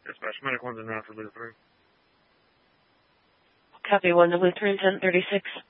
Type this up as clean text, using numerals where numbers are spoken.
Dispatch, Medic 1's in route for Lutheran. Copy 1 to Lutheran 1036.